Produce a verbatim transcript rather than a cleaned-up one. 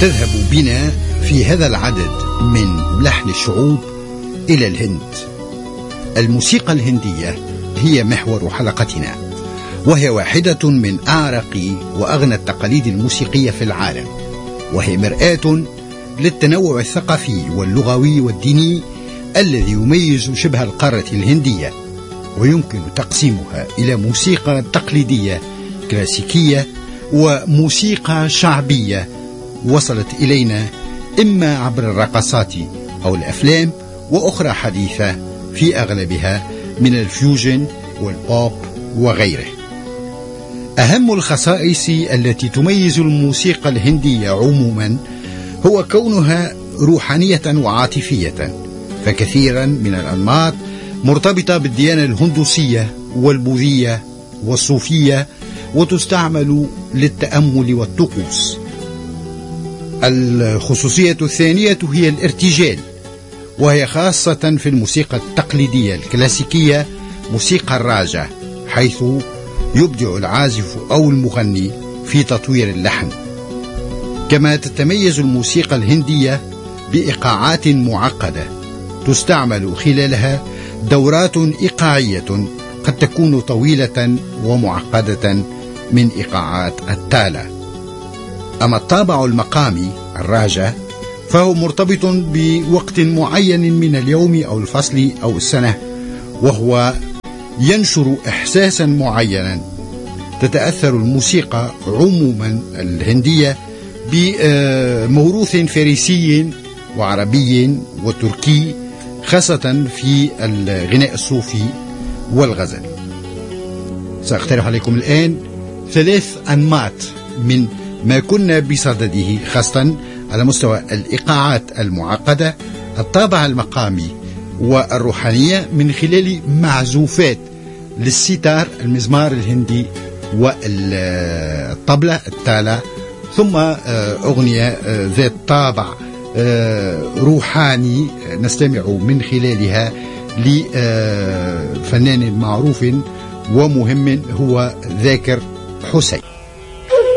تذهب بنا في هذا العدد من لحن الشعوب إلى الهند. الموسيقى الهندية هي محور حلقتنا، وهي واحدة من أعرق وأغنى التقاليد الموسيقية في العالم، وهي مرآة للتنوع الثقافي واللغوي والديني الذي يميز شبه القارة الهندية، ويمكن تقسيمها إلى موسيقى تقليدية كلاسيكية وموسيقى شعبية وصلت إلينا إما عبر الرقصات أو الأفلام، وأخرى حديثة في أغلبها من الفيوجن والبوب وغيره. أهم الخصائص التي تميز الموسيقى الهندية عموما هو كونها روحانية وعاطفية، فكثيرا من الأنماط مرتبطة بالديانة الهندوسية والبوذية والصوفية، وتستعمل للتأمل والطقوس. الخصوصية الثانية هي الارتجال، وهي خاصة في الموسيقى التقليدية الكلاسيكية موسيقى الراجة، حيث يبدع العازف أو المغني في تطوير اللحن. كما تتميز الموسيقى الهندية بإيقاعات معقدة تستعمل خلالها دورات إيقاعية قد تكون طويلة ومعقدة من إيقاعات التالة. أما الطابع المقامي الراجة فهو مرتبط بوقت معين من اليوم أو الفصل أو السنة، وهو ينشر إحساسا معينا. تتأثر الموسيقى عموما الهندية بموروث فارسي وعربي وتركي، خاصة في الغناء الصوفي والغزل. سأقترح عليكم الآن ثلاث أنماط من ما كنا بصدده، خاصة على مستوى الإيقاعات المعقدة، الطابع المقامي والروحانية، من خلال معزوفات للستار المزمار الهندي والطبلة التالة، ثم أغنية ذات طابع روحاني نستمع من خلالها لفنان معروف ومهم هو ذاكر حسين.